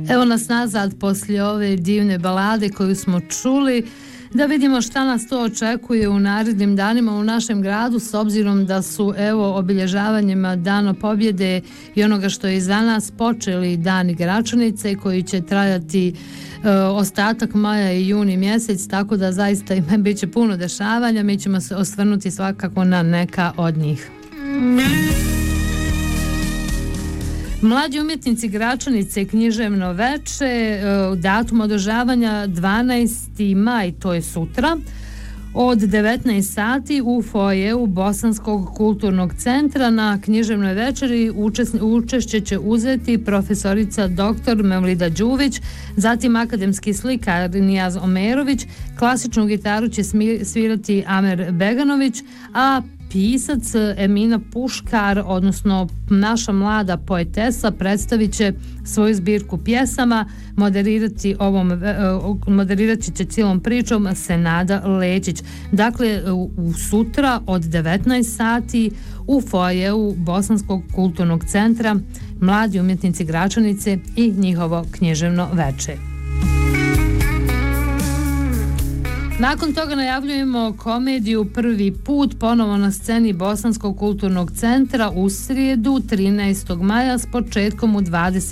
Evo nas nazad poslije ove divne balade koju smo čuli, da vidimo šta nas to očekuje u narednim danima u našem gradu, s obzirom da su obilježavanjima Dana pobjede i onoga što je iza nas počeli Dani Gračanice koji će trajati ostatak maja i juni mjesec, tako da zaista bit će puno dešavanja. Mi ćemo se osvrnuti svakako na neka od njih. Mlađi umjetnici Gračanice, književno veče, datum održavanja 12. maj, to je sutra, od 19 sati u foajeu Bosanskog kulturnog centra. Na književnoj večeri učešće će uzeti profesorica dr. Mevlida Đuvić, zatim akademski slikar Nijaz Omerović, klasičnu gitaru će svirati Amer Beganović, a pisac Emina Puškar, odnosno naša mlada poetesa, predstavit će svoju zbirku pjesama, moderirati će cijelom pričom Senada Lečić. Dakle, u sutra od 19 sati u foajeu Bosanskog kulturnog centra mladi umjetnici Gračanice i njihovo književno veče. Nakon toga najavljujemo komediju Prvi put, ponovo na sceni Bosanskog kulturnog centra u srijedu 13. maja s početkom u 20